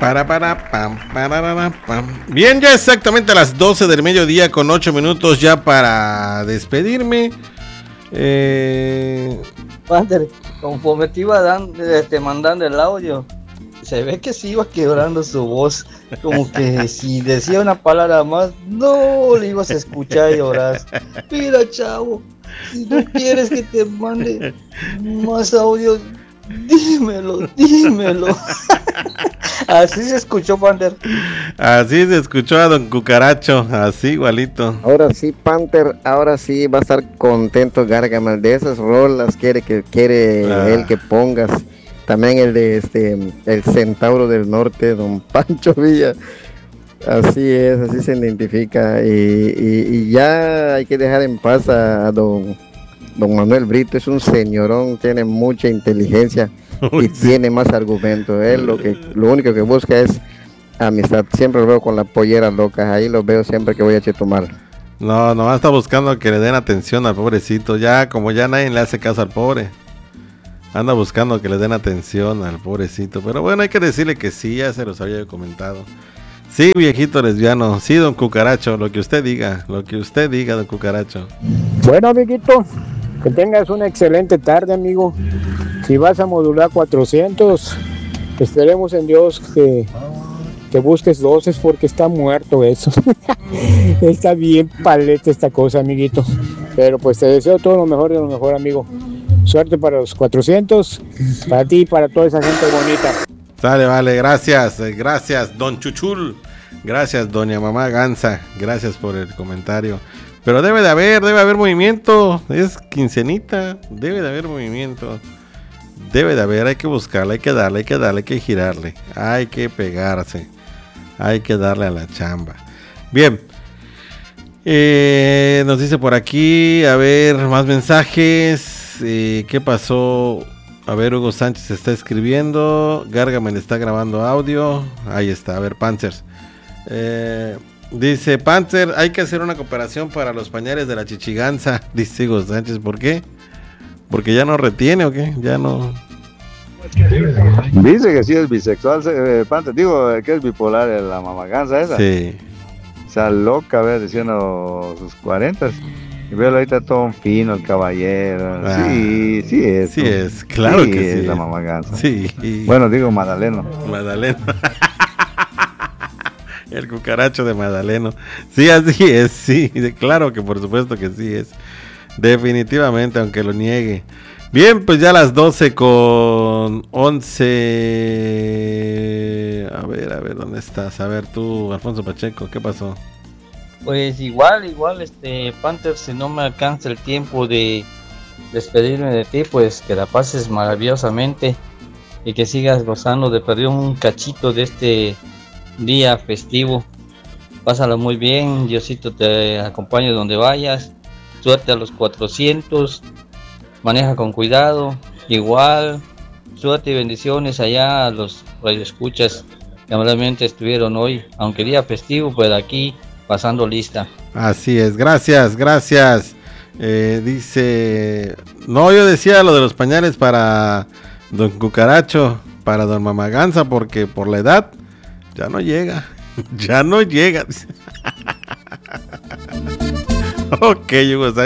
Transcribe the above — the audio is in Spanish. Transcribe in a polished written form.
Pam. Bien, ya exactamente a las 12 del mediodía con 8 minutos ya para despedirme. Padre, conforme te iba mandando el audio, se ve que se iba quebrando su voz, como que si decía una palabra más, no le ibas a escuchar y llorar. Mira, chavo, si no quieres que te mande más audios, dímelo. Así se escuchó, Panther. Así se escuchó a don Cucaracho, así igualito. Ahora sí, Panther, ahora sí va a estar contento Gargamel. De esas rolas quiere él que pongas. También el de el Centauro del Norte, don Pancho Villa. Así es, así se identifica. Y ya hay que dejar en paz a don Manuel Brito. Es un señorón, tiene mucha inteligencia y tiene más argumentos. Él lo único que busca es amistad. Siempre lo veo con la pollera loca. Ahí lo veo siempre que voy a Chetumal. No, nomás está buscando que le den atención al pobrecito. Ya, como ya nadie le hace caso al pobre. Anda buscando que le den atención al pobrecito. Pero bueno, hay que decirle que sí, ya se los había comentado. Sí, viejito lesbiano. Sí, don Cucaracho, lo que usted diga, don Cucaracho. Bueno, amiguito, que tengas una excelente tarde, amigo. Si vas a modular 400, esperemos en Dios que busques 12 porque está muerto eso. Está bien paleta esta cosa, amiguito. Pero pues te deseo todo lo mejor de lo mejor, amigo. Suerte para los 400, para ti y para toda esa gente bonita. Sale, vale, gracias, don Chuchul. Gracias, doña Mamá Gansa. Gracias por el comentario. Pero debe de haber movimiento. Es quincenita, debe de haber movimiento. Debe de haber, hay que buscarla, hay que darle, hay que girarle. Hay que pegarse. Hay que darle a la chamba. Bien. Nos dice por aquí, a ver, más mensajes. ¿Qué pasó? A ver, Hugo Sánchez está escribiendo. Gargamel está grabando audio. Ahí está, a ver, Panzers. Dice Panzer, hay que hacer una cooperación para los pañales de la chichiganza. Dice Hugo Sánchez, ¿por qué? ¿Porque ya no retiene o qué? Ya no. Dice que sí es bisexual, Panzer. Digo que es bipolar la mamaganza esa. Sí. O sea, loca, a ver, diciendo sus 40. Y veo ahorita todo fino, el caballero. Sí es. Sí es, claro sí que es sí. La mamaganza. Sí. Bueno, digo Madaleno. El cucaracho de Madaleno. Sí, así es, sí. Claro que por supuesto que sí es. Definitivamente, aunque lo niegue. Bien, pues ya a las 12:11. A ver, ¿dónde estás? A ver tú, Alfonso Pacheco, ¿qué pasó? Pues igual, Panther, si no me alcanza el tiempo de despedirme de ti, pues que la pases maravillosamente y que sigas gozando de perder un cachito de este día festivo. Pásalo muy bien, Diosito te acompañe donde vayas. Suerte a los 400, maneja con cuidado. Igual, suerte y bendiciones allá a los radioescuchas que amablemente estuvieron hoy, aunque día festivo, pues aquí pasando lista. Así es, gracias. Dice, no, yo decía lo de los pañales para don Cucaracho, para don Mamaganza, porque por la edad ya no llega. Ok, Hugo Sánchez.